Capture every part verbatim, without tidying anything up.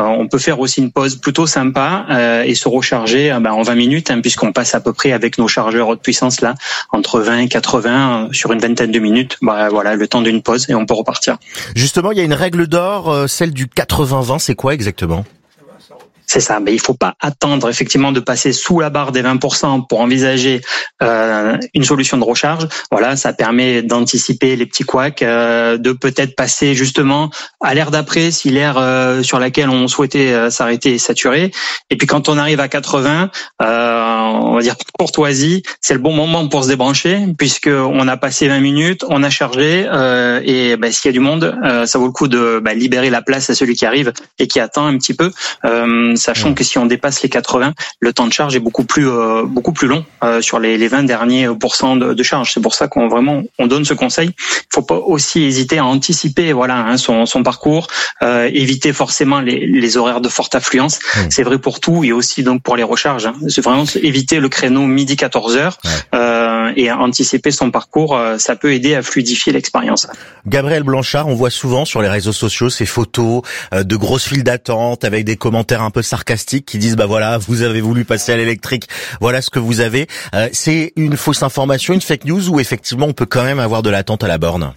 on peut faire aussi une pause plutôt sympa euh, et se recharger euh, ben, en vingt minutes, hein, puisqu'on passe à peu près avec nos chargeurs haute puissance là entre vingt et quatre-vingts euh, sur une vingtaine de minutes. Ben, voilà, le temps d'une pause et on peut repartir. Justement, il y a une règle d'or, euh, celle du quatre-vingts vingt. C'est quoi exactement ? C'est ça, mais il faut pas attendre effectivement de passer sous la barre des vingt pour cent pour envisager euh, une solution de recharge. Voilà, ça permet d'anticiper les petits couacs, euh, de peut-être passer justement à l'ère d'après si l'ère euh, sur laquelle on souhaitait euh, s'arrêter est saturée. Et puis quand on arrive à quatre-vingts, euh, on va dire courtoisie, c'est le bon moment pour se débrancher puisque on a passé vingt minutes, on a chargé euh, et ben, s'il y a du monde, euh, ça vaut le coup de ben, libérer la place à celui qui arrive et qui attend un petit peu. Euh, Sachant que si on dépasse les quatre-vingts, le temps de charge est beaucoup plus euh, beaucoup plus long euh, sur les, les vingt derniers pourcents de, de charge. C'est pour ça qu'on vraiment on donne ce conseil. Il faut pas aussi hésiter à anticiper voilà hein, son, son parcours, euh, éviter forcément les, les horaires de forte affluence. Mmh. C'est vrai pour tout et aussi donc pour les recharges. Hein. C'est vraiment éviter le créneau midi quatorze heures ouais. euh, et anticiper son parcours. Euh, ça peut aider à fluidifier l'expérience. Gabriel Blanchard, on voit souvent sur les réseaux sociaux ces photos euh, de grosses files d'attente avec des commentaires un peu sarcastiques qui disent bah voilà, vous avez voulu passer à l'électrique, voilà ce que vous avez. Euh, c'est une fausse information, une fake news ou effectivement on peut quand même avoir de l'attente à la borne?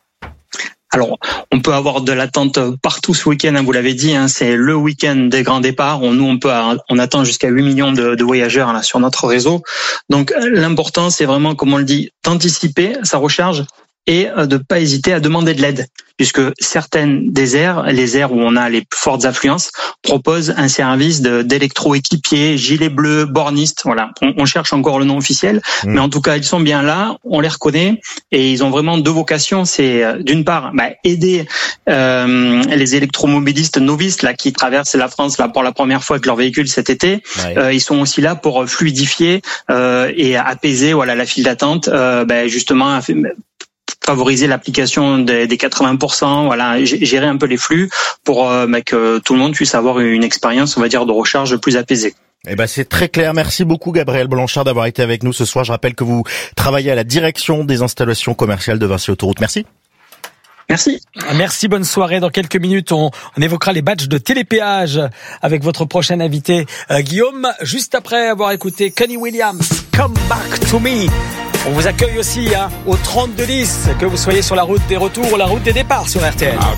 Alors, on peut avoir de l'attente partout ce week-end, hein, vous l'avez dit, hein, c'est le week-end des grands départs. On, nous, on peut, on attend jusqu'à huit millions de, de voyageurs là sur notre réseau. Donc, l'important, c'est vraiment, comme on le dit, d'anticiper sa recharge et de pas hésiter à demander de l'aide, puisque certaines des aires, les aires où on a les plus fortes affluences, proposent un service de, d'électro-équipier, gilet bleu, borniste. Voilà, on, on cherche encore le nom officiel, mmh. mais en tout cas, ils sont bien là, on les reconnaît et ils ont vraiment deux vocations. C'est d'une part bah, aider euh, les électromobilistes novices là qui traversent la France là pour la première fois avec leur véhicule cet été. Ouais. Euh, ils sont aussi là pour fluidifier euh, et apaiser voilà la file d'attente, euh, bah, justement. favoriser l'application des, des quatre-vingts pour cent, voilà, gérer un peu les flux pour euh, bah, que tout le monde puisse avoir une expérience, on va dire, de recharge plus apaisée. Eh ben c'est très clair. Merci beaucoup Gabriel Blanchard d'avoir été avec nous ce soir. Je rappelle que vous travaillez à la direction des installations commerciales de Vinci Autoroute. Merci. Merci. Merci, bonne soirée. Dans quelques minutes, on, on évoquera les badges de télépéage avec votre prochain invité, euh, Guillaume, juste après avoir écouté Kenny Williams, Come Back to Me. On vous accueille aussi hein, au trente-deux dix, que vous soyez sur la route des retours ou la route des départs sur R T L.